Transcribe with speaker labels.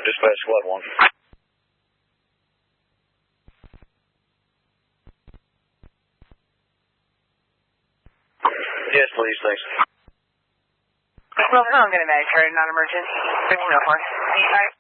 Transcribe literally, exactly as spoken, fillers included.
Speaker 1: Dispatch Squad one. Yes, please, thanks.
Speaker 2: Well, no, I'm going to manage her, non-emergent. fifteen oh four. Alright.